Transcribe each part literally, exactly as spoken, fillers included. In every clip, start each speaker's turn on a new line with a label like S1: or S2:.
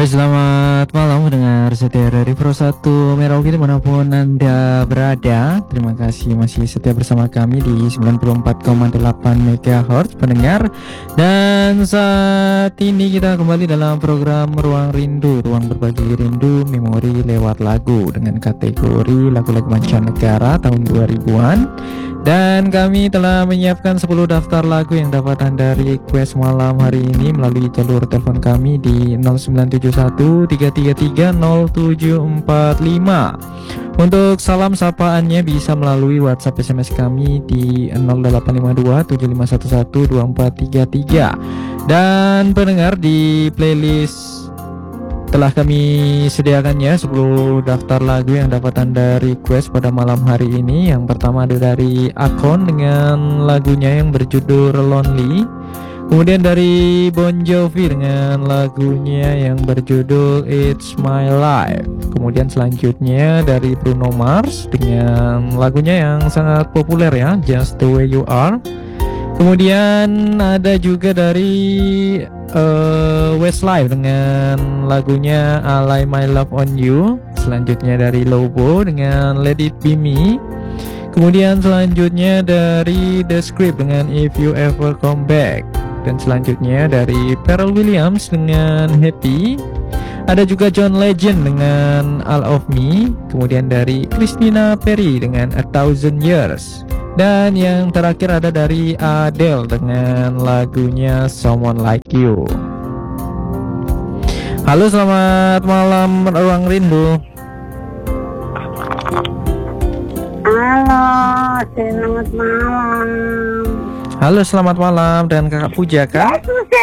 S1: Hai, selamat malam pendengar setia dari Pro satu Merauke dimanapun Anda berada. Terima kasih masih setia bersama kami di sembilan puluh empat koma delapan megahertz pendengar. Dan saat ini kita kembali dalam program Ruang Rindu, ruang berbagi rindu memori lewat lagu dengan kategori lagu-lagu mancanegara tahun dua ribuan. Dan kami telah menyiapkan sepuluh daftar lagu yang dapat Anda request malam hari ini melalui jalur telepon kami di nol sembilan tujuh satu tiga tiga tiga nol tujuh empat lima. Untuk salam sapaannya bisa melalui WhatsApp S M S kami di nol delapan lima dua tujuh lima satu satu dua empat tiga tiga. Dan pendengar, di playlist telah kami sediakannya sepuluh daftar lagu yang dapat Anda request pada malam hari ini. Yang pertama ada dari Akon dengan lagunya yang berjudul Lonely. Kemudian dari Bon Jovi dengan lagunya yang berjudul It's My Life. Kemudian selanjutnya dari Bruno Mars dengan lagunya yang sangat populer ya, Just The Way You Are. Kemudian ada juga dari uh, Westlife dengan lagunya I Lay My Love On You. Selanjutnya dari Lobo dengan Let It Be Me. Kemudian selanjutnya dari The Script dengan If You Ever Come Back. Dan selanjutnya dari Pharrell Williams dengan Happy. Ada juga John Legend dengan All of Me. Kemudian dari Christina Perri dengan A Thousand Years. Dan yang terakhir ada dari Adele dengan lagunya Someone Like You. Halo, selamat malam Ruang Rindu.
S2: Halo, selamat malam.
S1: Halo, selamat malam. Dan Kakak Puja kah?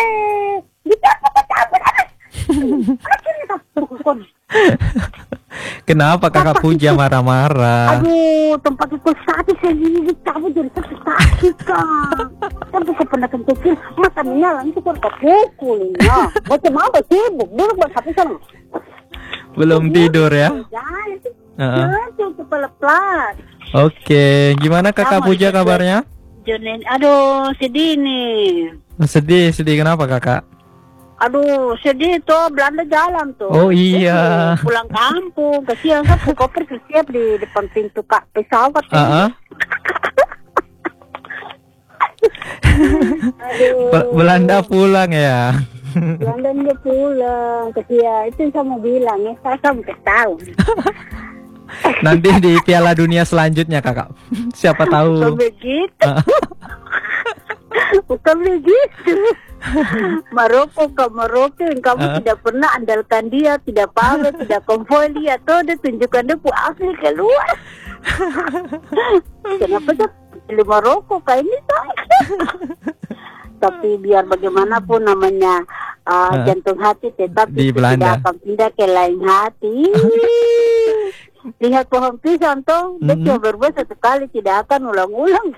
S1: Kenapa Kakak Puja marah-marah?
S2: Aduh, tempat itu sakit, saya gigit kamu jadi sakit kak. Kan bukan pernah kecil, mata menyala itu kan kepukul ya. Macam apa sibuk, duduk buat H P sana.
S1: Belum tidur ya?
S2: Jangan, jangan kepala plat.
S1: Oke, gimana Kakak Puja kabarnya?
S2: Jonen, aduh sedih nih.
S1: Sedih, sedih kenapa Kakak?
S2: Aduh, sedih tuh, Belanda jalan tuh.
S1: Oh iya.
S2: Sedih, pulang kampung, kasihan kan koper siap di depan pintu kak pesawat.
S1: Uh-uh. Be- Belanda pulang ya.
S2: Belanda dia pulang, kasihan. Itu saya mau bilang ya, saya sampai tahu.
S1: Nanti di Piala Dunia selanjutnya Kakak. Siapa tahu.
S2: Bukan begitu. Bukan begitu. Maroko ke Maroko, kamu uh. tidak pernah andalkan dia, tidak pamit, tidak konvoy dia, atau dia tunjukkan dia pu asli keluar. Kenapa dia pilih Maroko kayak ini saya? Tapi biar bagaimanapun namanya uh, uh. jantung hati tetap
S1: di Belanda.
S2: Tidak akan pindah ke lain hati. Lihat pohon pisang toh, dia mm-hmm. cuma berbuat satu kali, tidak akan ulang-ulang.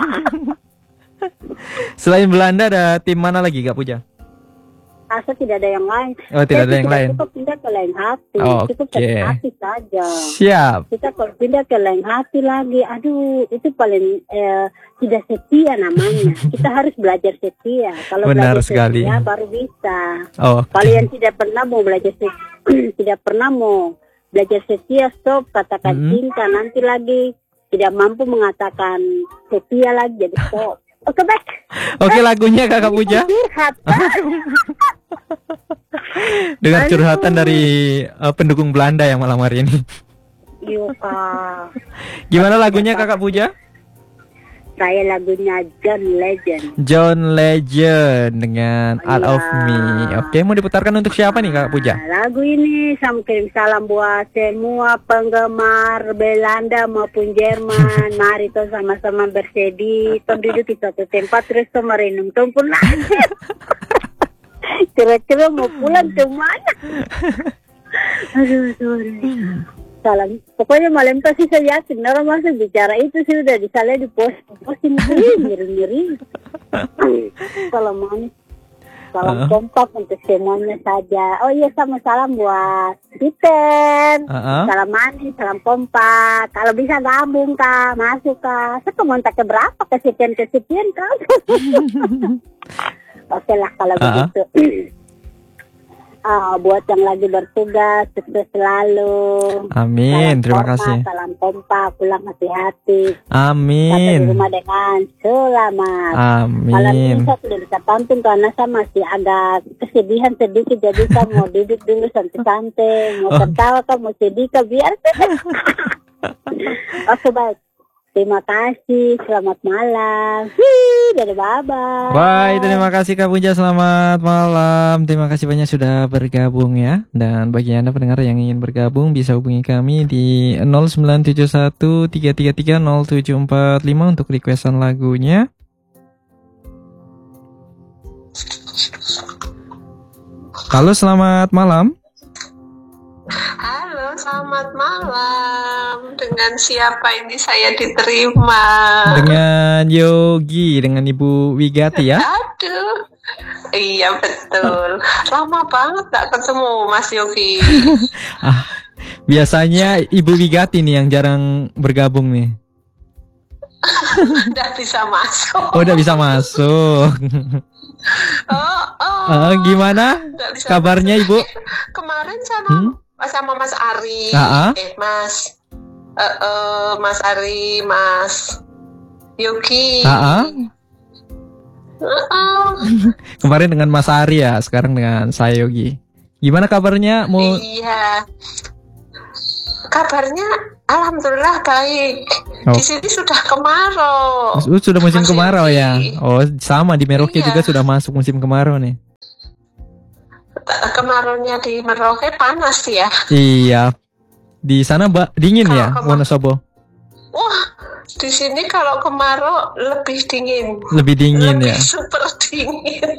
S1: Selain Belanda ada tim mana lagi Kak Puja?
S2: Asa tidak ada yang lain.
S1: Oh, tidak ada yang lain.
S2: Cukup pindah ke lain hati.
S1: Oh,
S2: cukup
S1: okay.
S2: ke hati saja.
S1: Siap.
S2: Kita kalau pindah ke lain hati lagi, aduh, itu paling eh, tidak setia namanya. Kita harus belajar setia. Kalau
S1: benar
S2: belajar
S1: sekali.
S2: setia baru bisa.
S1: Oh, okay.
S2: Kalau yang tidak pernah mau belajar setia, tidak pernah mau belajar setia, stop, katakan mm-hmm. cinta, nanti lagi tidak mampu mengatakan setia lagi, jadi stop. Oke, baik.
S1: Oke, lagunya Kakak Puja. Dengar curhatan dari uh, pendukung Belanda yang malam hari ini.
S2: Iya, Kak.
S1: Gimana lagunya Kakak Puja?
S2: Saya lagunya John Legend.
S1: John Legend dengan All of Me. Oke, mau diputarkan untuk siapa nih Kakak Puja?
S2: Nah, lagu ini saya kirim salam buat semua penggemar Belanda maupun Jerman. Mari toh sama-sama bersedih, toh duduk di satu tempat terus toh merenung toh pun lanjut. Kira-kira mau pulang ke mana? Aduh, sorry. Salam. Pokoknya malam itu sih saya yakin orang masuk bicara itu sih udah disalih di post posting miring-miring. Salam manis. Salam uh-huh. kompak untuk semuanya saja. Oh iya, sama salam buat Peter. Uh-huh. Salam manis, salam kompak. Kalau bisa gabung kak, masuk kak. Saya kemontak ke berapa? Kesekian-kesekian kak. Oke lah kalau uh-huh. begitu. uh, buat yang lagi bertugas sukses selalu.
S1: Amin.
S2: Salam
S1: Terima
S2: hormat,
S1: kasih.
S2: Salam kompak, pulang hati-hati. Sampai di
S1: Amin.
S2: rumah dengan selamat. Kalau
S1: Amin.
S2: bisa sudah bisa pantun karena saya masih agak kesedihan sedikit, jadi saya mau duduk dulu santai-santai, mau
S1: Oh.
S2: tertawa kan mau sedih kan biar. Oke baik. Terima kasih, selamat malam. Hii, dadah bye-bye.
S1: Bye, terima kasih Kak Puja, selamat malam. Terima kasih banyak sudah bergabung ya. Dan bagi Anda pendengar yang ingin bergabung bisa hubungi kami di nol sembilan tujuh satu tiga tiga tiga nol tujuh empat lima untuk requestan lagunya. Halo, selamat malam.
S3: Halo, selamat malam. Dengan siapa ini saya diterima?
S1: Dengan Yogi, dengan Ibu Wigati ya.
S3: Aduh, iya betul. Lama banget gak ketemu Mas Yogi.
S1: Ah, biasanya Ibu Wigati nih yang jarang bergabung nih.
S3: Udah bisa masuk.
S1: Oh, udah bisa masuk.
S3: Oh, oh.
S1: Ah, gimana
S3: Nggak bisa
S1: kabarnya
S3: masuk.
S1: Ibu?
S3: Kemarin sama
S1: Hmm?
S3: sama Mas Ari,
S1: Ah, ah.
S3: eh Mas, eh, eh, Mas Ari, Mas Yogi.
S1: Ah, ah.
S3: Heeh.
S1: Kemarin dengan Mas Ari ya, sekarang dengan saya Yogi. Gimana kabarnya? Mau
S3: Iya. Kabarnya alhamdulillah baik.
S1: Oh.
S3: Di sini sudah kemarau.
S1: Uh, sudah musim
S3: Mas
S1: kemarau
S3: Yogi.
S1: ya? Oh, sama di Merauke
S3: Iya.
S1: juga sudah masuk musim kemarau nih.
S3: Kemaraunya di Merauke panas ya.
S1: Iya. Di sana ba- dingin
S3: Kalau
S1: ya,
S3: kema-
S1: Wonosobo?
S3: Wah, di sini kalau kemarau lebih dingin.
S1: Lebih dingin
S3: lebih
S1: ya.
S3: super dingin.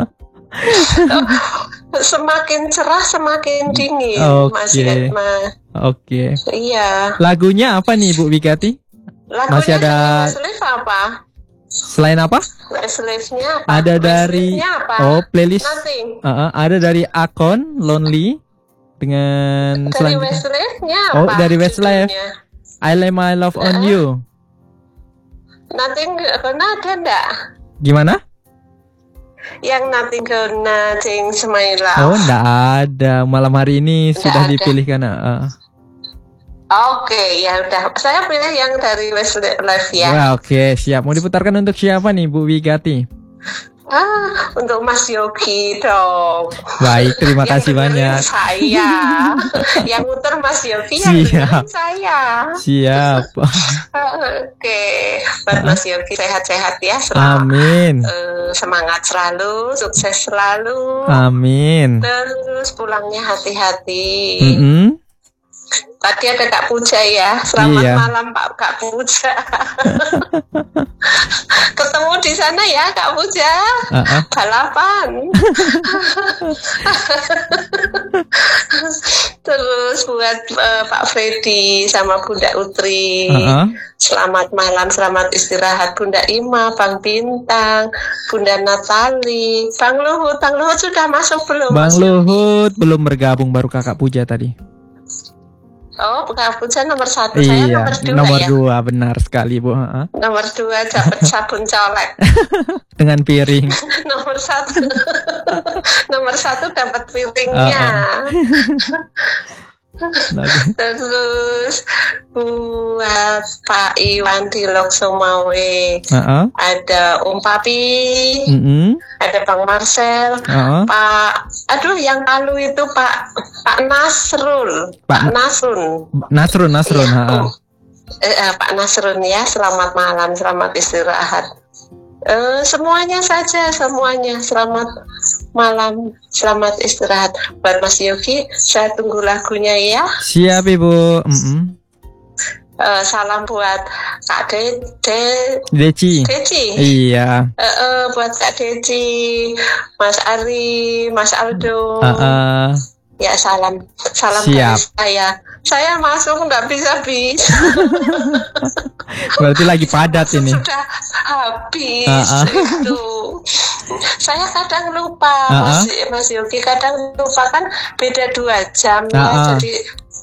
S3: Semakin cerah semakin dingin, Mas
S1: Oke.
S3: Edma.
S1: Oke.
S3: Iya.
S1: Lagunya apa nih Bu Wigati?
S3: Lagunya
S1: Masih ada-
S3: dari Westlife apa?
S1: Selain apa?
S3: Westlife-nya apa?
S1: Ada dari
S3: Westlife-nya apa?
S1: oh playlist.
S3: Nothing.
S1: Uh, uh, ada dari Akon Lonely dengan
S3: Dari
S1: selanjutnya
S3: Westlife-nya apa?
S1: Oh, dari Westlife.
S3: judulnya?
S1: I Lay My Love on
S3: Uh-uh.
S1: You.
S3: Nothing gonna ada enggak?
S1: Gimana?
S3: Yang nothing gonna change my love.
S1: Oh, enggak ada. Malam hari ini
S3: Nggak
S1: sudah
S3: ada.
S1: dipilihkan. Uh.
S3: Oke, ya udah. Saya pilih yang dari Westlife ya.
S1: Wah, oke, siap. Mau diputarkan untuk siapa nih, Bu Wigati?
S3: Ah, untuk Mas Yogi dong.
S1: Baik, terima
S3: Yang
S1: kasih
S3: dengerin
S1: banyak.
S3: Saya. Yang muter Mas Yogi yang
S1: Siap.
S3: dengerin saya.
S1: Siap.
S3: Oke, buat Mas Yogi sehat-sehat ya. Selamat.
S1: Amin.
S3: Eh, semangat selalu, sukses selalu.
S1: Amin.
S3: Terus pulangnya hati-hati.
S1: Mm-mm.
S3: Tadi ada Kak Puja ya. Selamat
S1: Iya.
S3: malam Pak Kak Puja. Ketemu di sana ya Kak Puja.
S1: Uh-uh.
S3: Balapan. Terus buat eh, Pak Freddy sama Bunda Utri.
S1: Uh-uh.
S3: Selamat malam, selamat istirahat Bunda Ima, Bang Bintang, Bunda Natali, Bang Luhut. Bang Luhut sudah masuk belum?
S1: Bang
S3: Mas?
S1: Luhut belum bergabung, baru Kakak Puja tadi.
S3: Oh, Kak Puja nomor satu, saya
S1: Iya,
S3: nomor dua
S1: nomor
S3: ya.
S1: dua, benar sekali Bu. Uh-uh.
S3: Nomor dua dapat sabun colek.
S1: Dengan piring.
S3: Nomor satu, nomor satu dapat piringnya.
S1: Lagu-
S3: Terus buat Pak Iwan di Loksomawe,
S1: Uh-uh.
S3: ada Om Papi,
S1: Mm-mm.
S3: ada Bang Marcel,
S1: Uh-uh.
S3: Pak, aduh yang Palu itu Pak Pak Nasrul,
S1: Pak-
S3: Pak Nasrun,
S1: Nasrun, Nasrun.
S3: Iya,
S1: Uh-uh.
S3: Om. Eh, eh, Pak Nasrun ya, selamat malam, selamat istirahat. Eh, semuanya saja, semuanya selamat malam, selamat istirahat. Buat Mas Yogi, saya tunggu lagunya ya.
S1: Siap Ibu. Mm-mm.
S3: Eh, salam buat Kak De, De,
S1: Deci.
S3: Deci.
S1: Iya.
S3: Eh, eh, buat Kak Deci, Mas Ari, Mas Aldo.
S1: Uh-uh.
S3: Ya salam, salam
S1: Siap.
S3: dari saya. Saya masuk nggak bisa bisa.
S1: Berarti lagi padat ini.
S3: Sudah habis
S1: Ah, ah.
S3: itu. Saya kadang lupa,
S1: Ah, ah.
S3: Mas, Mas Yogi kadang lupa kan beda dua jam ya.
S1: Ah, ah.
S3: Jadi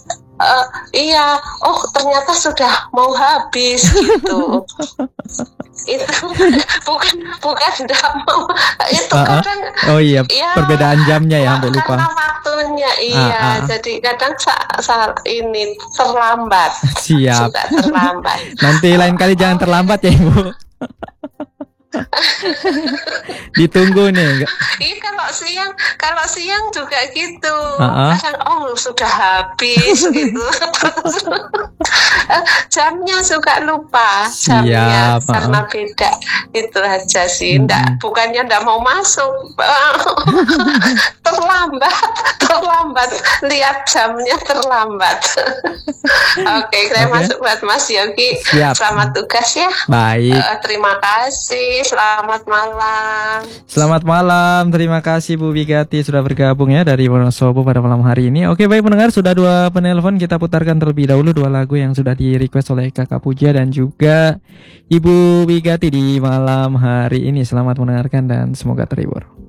S3: eh, iya, oh ternyata sudah mau habis gitu. itu bukan bukan tidak mau itu
S1: Uh-uh.
S3: kadang
S1: Oh iya,
S3: ya,
S1: perbedaan jamnya ya, sampai lupa.
S3: karena waktunya iya
S1: Ah, ah.
S3: jadi kadang sa- sa- ini terlambat
S1: Siap.
S3: suka terlambat.
S1: Nanti lain kali jangan terlambat ya Ibu. Ditunggu nih.
S3: Iya kalau siang kalau siang juga gitu.
S1: Uh-uh.
S3: Kadang oh sudah habis gitu. Jamnya suka lupa jamnya
S1: Siap,
S3: karena
S1: uh-uh.
S3: beda itu aja sih. Nggak,
S1: Mm-mm.
S3: bukannya nggak mau masuk, terlambat, terlambat. Lihat jamnya terlambat. Oke, saya
S1: Oke.
S3: masuk buat Mas Yogi.
S1: Siap.
S3: Selamat tugas ya.
S1: Baik.
S3: Eh, terima kasih. Selamat malam.
S1: Selamat malam, terima kasih Bu Wigati sudah bergabung ya dari Wonosobo pada malam hari ini. Oke baik pendengar, sudah dua penelpon, kita putarkan terlebih dahulu dua lagu yang sudah di request oleh Kakak Puja dan juga Ibu Wigati di malam hari ini. Selamat mendengarkan dan semoga terhibur.